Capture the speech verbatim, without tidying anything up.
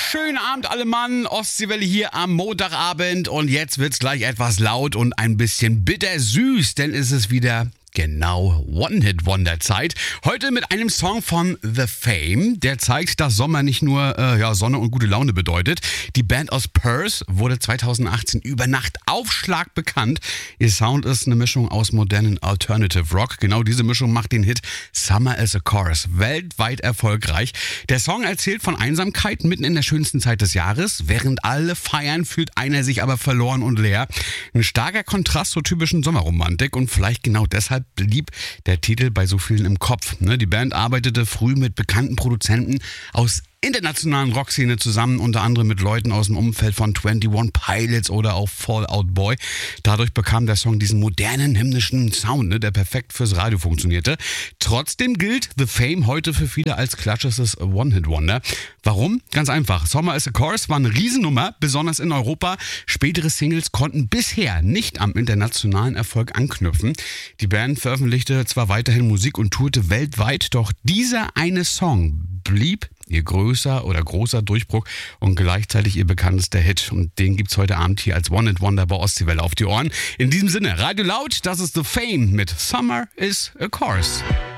Schönen Abend alle Mann, Ostseewelle hier am Montagabend und jetzt wird's gleich etwas laut und ein bisschen bittersüß, denn es ist wieder genau One-Hit-Wonder-Zeit. Heute mit einem Song von The Fame, der zeigt, dass Sommer nicht nur äh, ja, Sonne und gute Laune bedeutet. Die Band aus Perth wurde zweitausendachtzehn über Nacht auf Schlag bekannt. Ihr Sound ist eine Mischung aus modernen Alternative Rock. Genau diese Mischung macht den Hit Summer is a Chorus weltweit erfolgreich. Der Song erzählt von Einsamkeit mitten in der schönsten Zeit des Jahres. Während alle feiern, fühlt einer sich aber verloren und leer. Ein starker Kontrast zur typischen Sommerromantik und vielleicht genau deshalb blieb der Titel bei so vielen im Kopf. Die Band arbeitete früh mit bekannten Produzenten aus internationalen Rockszene zusammen, unter anderem mit Leuten aus dem Umfeld von einundzwanzig Pilots oder auch Fall Out Boy. Dadurch bekam der Song diesen modernen, hymnischen Sound, ne, der perfekt fürs Radio funktionierte. Trotzdem gilt The Fame heute für viele als klassisches One-Hit-Wonder. Warum? Ganz einfach. Summer is a Chorus war eine Riesennummer, besonders in Europa. Spätere Singles konnten bisher nicht am internationalen Erfolg anknüpfen. Die Band veröffentlichte zwar weiterhin Musik und tourte weltweit, doch dieser eine Song blieb ihr größer oder großer Durchbruch und gleichzeitig ihr bekanntester Hit. Und den gibt's heute Abend hier als One-Hit-Wonder bei Ostseewelle auf die Ohren. In diesem Sinne, Radio Laut, das ist The Fame mit Summer is a Chorus.